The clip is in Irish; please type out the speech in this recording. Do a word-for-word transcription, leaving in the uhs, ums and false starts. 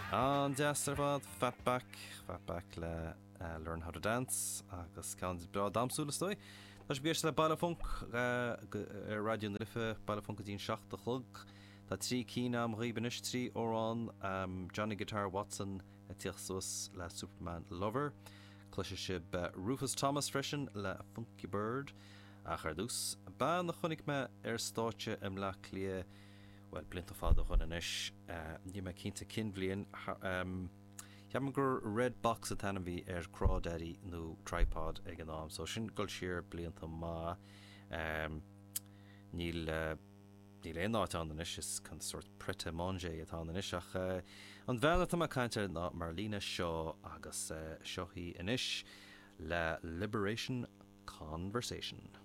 An deastarfad Fatback, Fatback le uh, Learn How to Dance agus can bra damsúla stoi. Tá bíir le bailafunk ar radio na rife bailafunk dín seach de chlog. Tá trí cína am ribanis trí órán um, Johnny Guitar Watson a tíochsos le Superman Lover. Cluise sib uh, Rufus Thomas freisin le Funky Bird a chardús. Ba na chonig me ar státe im le clia well blint of fád chun inis uh, ní me cínta cin bblion um, Ceapan gur red box a tanam bhí ar crawdaddy nó tripod ag an am so sin gol siar blianta má um, níl uh, níl é náit an inis is kan sort prete mange atá an inis ach uh, an bhena tá caiinte ná Marlena Shaw agus uh, seohí inis le Liberation Conversation.